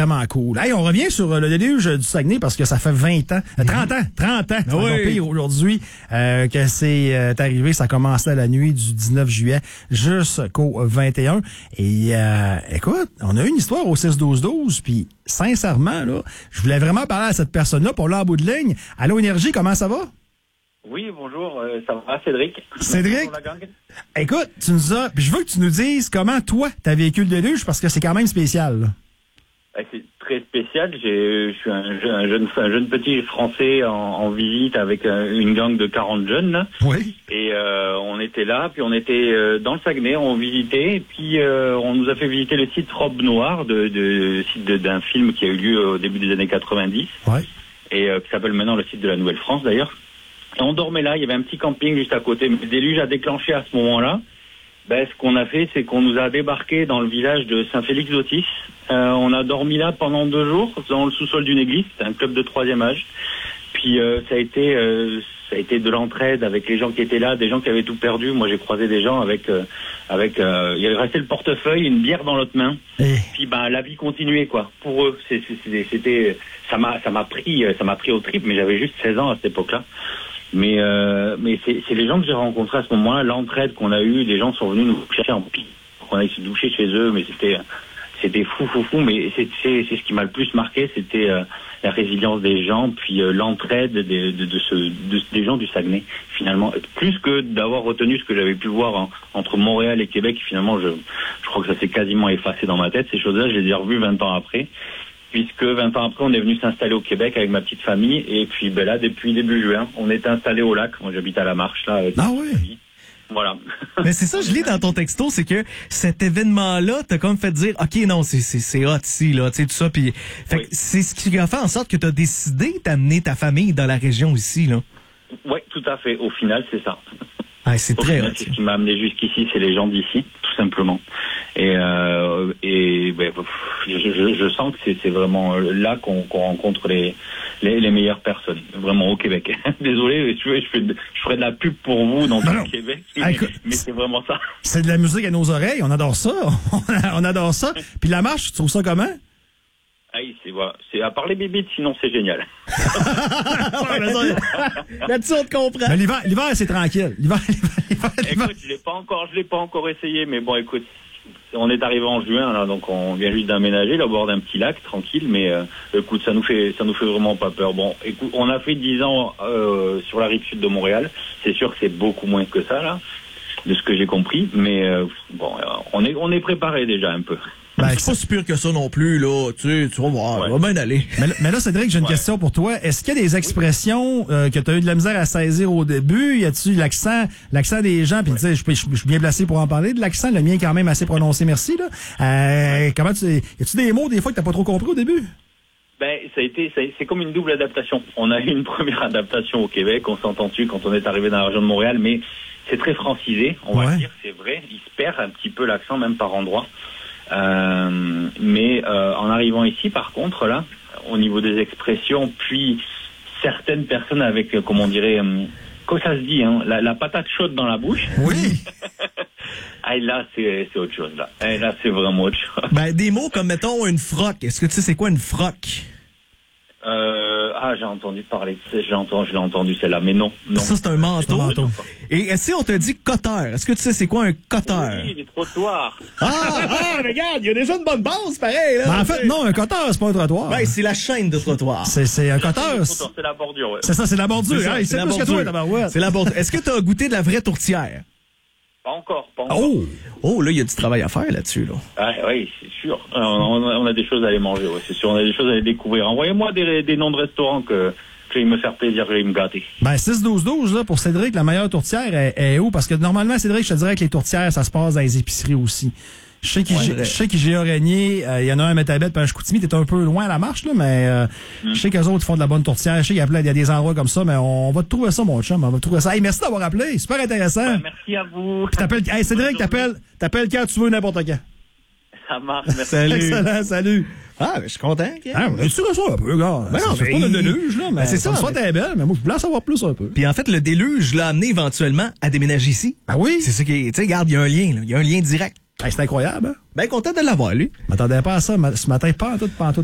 vraiment cool. Hey, on revient sur le déluge du Saguenay parce que ça fait 30 ans. C'est encore pire aujourd'hui que c'est arrivé. Ça a commencé à la nuit du 19 juillet jusqu'au 21. Et écoute, on a eu une histoire au 6-12-12, puis sincèrement, là, je voulais vraiment parler à cette personne-là pour là en bout de ligne. Allô, Énergie, comment ça va? Oui, bonjour, ça va, Cédric? Cédric, écoute, tu nous as... Puis je veux que tu nous dises comment, toi, t'as vécu le déluge, parce que c'est quand même spécial, là. C'est très spécial. Je suis un jeune petit Français en visite avec une gang de 40 jeunes, là. Oui. Et on était là, puis on était dans le Saguenay, on visitait, et puis on nous a fait visiter le site Robe Noire, site d'un film qui a eu lieu au début des années 90, ouais. Et qui s'appelle maintenant le site de la Nouvelle-France, d'ailleurs. Et on dormait là, il y avait un petit camping juste à côté. Mais le déluge a déclenché à ce moment-là. Ce qu'on a fait, c'est qu'on nous a débarqué dans le village de Saint-Félix-d'Autis. On a dormi là pendant 2 jours, dans le sous-sol d'une église. C'était un club de 3e âge. Puis ça a été de l'entraide avec les gens qui étaient là, des gens qui avaient tout perdu. Moi, j'ai croisé des gens avec il restait le portefeuille, une bière dans l'autre main. Puis la vie continuait, quoi. Pour eux, c'était ça m'a pris au trip, mais j'avais juste 16 ans à cette époque-là. Mais c'est les gens que j'ai rencontrés à ce moment-là, l'entraide qu'on a eue, les gens sont venus nous chercher en pique, qu'on aille se doucher chez eux, mais c'était fou, mais c'est ce qui m'a le plus marqué, c'était la résilience des gens, puis l'entraide des gens du Saguenay, finalement, plus que d'avoir retenu ce que j'avais pu voir entre Montréal et Québec. Finalement, je crois que ça s'est quasiment effacé dans ma tête, ces choses-là, je les ai revues 20 ans après. Puisque 20 ans après, on est venu s'installer au Québec avec ma petite famille. Et puis là, depuis début juin, on est installé au lac. Moi, j'habite à La Marche, là. Avec oui. Famille. Voilà. Mais c'est ça, je lis dans ton texto, c'est que cet événement-là t'a comme fait dire, OK, non, c'est hot ici, là, tu sais, tout ça. Puis, c'est ce qui a fait en sorte que t'as décidé d'amener ta famille dans la région ici, là. Oui, tout à fait. Au final, c'est ça. Ah, c'est très hot. Ce qui m'a amené jusqu'ici, c'est les gens d'ici, tout simplement. Et je sens que c'est vraiment là qu'on rencontre les meilleures personnes, vraiment au Québec. Désolé, je ferai de la pub pour vous dans tout le Québec, mais c'est vraiment ça. C'est de la musique à nos oreilles, on adore ça. On adore ça. Puis la marche, tu trouves ça comment? C'est à part les bébites, sinon c'est génial. Là-dessus, on te comprend. Mais l'hiver, c'est tranquille. L'hiver. Écoute, je l'ai pas encore essayé, mais bon, écoute, on est arrivé en juin, là, donc on vient juste d'aménager, là, au bord d'un petit lac, tranquille, mais écoute, ça nous fait vraiment pas peur. Bon, écoute, on a fait 10 ans sur la rive sud de Montréal. C'est sûr que c'est beaucoup moins que ça, là, de ce que j'ai compris, mais on est préparé déjà un peu. C'est pas si pire que ça non plus, là. Tu vas voir, on va bien aller. Mais là, Cédric, j'ai une question pour toi. Est-ce qu'il y a des expressions que tu as eu de la misère à saisir au début? Y a-tu l'accent des gens? Puis tu sais, je suis bien placé pour en parler de l'accent. Le mien est quand même assez prononcé, merci, là. Y a-tu des mots, des fois, que t'as pas trop compris au début? C'est comme une double adaptation. On a eu une première adaptation au Québec, on s'entend dessus quand on est arrivé dans la région de Montréal, mais c'est très francisé, on va dire, c'est vrai. Il se perd un petit peu l'accent, même par endroits. Mais en arrivant ici, par contre, là, au niveau des expressions, puis certaines personnes avec, comment on dirait, comment ça se dit, hein, la patate chaude dans la bouche. Oui. Là, c'est autre chose, là. Là, c'est vraiment autre chose. Des mots comme, mettons, une froque. Est-ce que tu sais c'est quoi une froque? J'ai entendu parler de ça, je l'ai entendu celle-là, mais non. Ça, c'est un manteau. Et si on te dit coteur, est-ce que tu sais c'est quoi un coteur? Oui, les trottoirs. Regarde, il y a déjà une bonne base, pareil, là. En fait, non, un coteur, c'est pas un trottoir. C'est la chaîne de trottoir. C'est un coteur. C'est la bordure, ouais. C'est ça, c'est la bordure. C'est la bordure. C'est la bordure. Est-ce que tu as goûté de la vraie tourtière? Pas encore. Oh, là, il y a du travail à faire là-dessus, là. Oui, c'est sûr. On a des choses à aller manger, c'est sûr. On a des choses à aller découvrir. Envoyez-moi des noms de restaurants que je vais me faire plaisir, je vais me gâter. 6-12-12, là, pour Cédric, la meilleure tourtière est où? Parce que normalement, Cédric, je te dirais que les tourtières, ça se passe dans les épiceries aussi. Je sais qu'il j'ai Oragné, il y en a un à Métabette, puis un Chicoutimi, t'es un peu loin à la marche, là, mais je sais qu'eux autres font de la bonne tourtière. Je sais qu'il y a des endroits comme ça, mais on va te trouver ça, mon chum. On va te trouver ça. Hey, merci d'avoir appelé. Super intéressant. Merci à vous. Puis Cédric, t'appelles quand tu veux, n'importe quand. Ça marche, merci. Salut. Excellent, salut. Je suis content. Tu reçois un peu, gars. C'est pas le déluge, là, mais c'est ça. Soit t'es belle, mais moi, je voulais en savoir plus un peu. Puis en fait, le déluge l'a amené éventuellement à déménager ici. Ah oui? C'est ça qui est, tu sais, regarde, il y a un lien, là. Il y a un lien direct. C'est incroyable, hein? Content de l'avoir, lui. Je m'attendais pas à ça ce matin, pas en tout.